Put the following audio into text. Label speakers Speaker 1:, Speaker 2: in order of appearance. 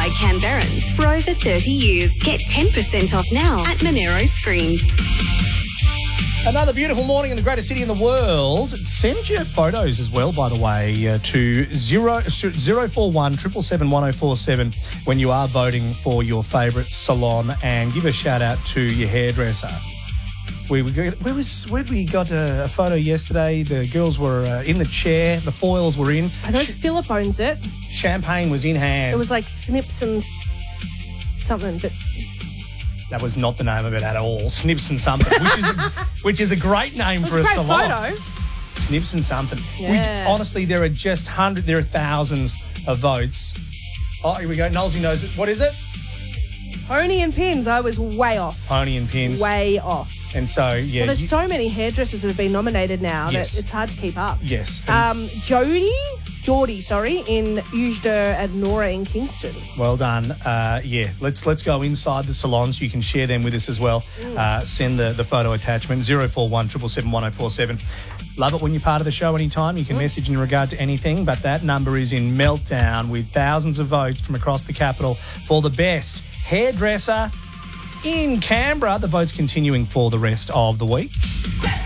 Speaker 1: by Canberrans for over 30 years. Get 10% off now at Monero Screens.
Speaker 2: Another beautiful morning in the greatest city in the world. Send your photos as well, by the way, to 041 777 1047 when you are voting for your favourite salon, and give a shout out to your hairdresser. Where we got a photo yesterday? The girls were in the chair, the foils were in.
Speaker 3: I know Philip owns it.
Speaker 2: Champagne was in hand.
Speaker 3: It was like Snips and something, but
Speaker 2: that was not the name of it at all. Snips and something, which is a great name for a salon.
Speaker 3: Photo.
Speaker 2: Snips and something.
Speaker 3: Yeah.
Speaker 2: Honestly, there are just there are thousands of votes. Oh, here we go. Nolsey knows it. What is it?
Speaker 3: Pony and Pins. I was way off.
Speaker 2: Pony and Pins.
Speaker 3: Way off.
Speaker 2: And so, yeah.
Speaker 3: Well, there's so many hairdressers that have been nominated now
Speaker 2: Yes.
Speaker 3: that it's hard to keep up.
Speaker 2: Yes.
Speaker 3: Geordie, in Ugedur and Nora in Kingston.
Speaker 2: Well done. Yeah, let's go inside the salons. You can share them with us as well. Send the photo attachment, 041 777 1047. Love it when you're part of the show anytime. You can message in regard to anything, but that number is in meltdown with thousands of votes from across the capital for the best hairdresser in Canberra. The votes continuing for the rest of the week.